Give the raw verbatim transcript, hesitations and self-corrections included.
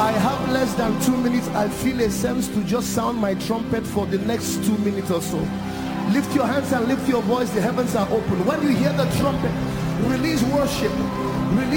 I have less than two minutes. I feel a sense to just sound my trumpet for the next two minutes or so. Lift your hands and lift your voice. The heavens are open. When you hear the trumpet, release worship. Release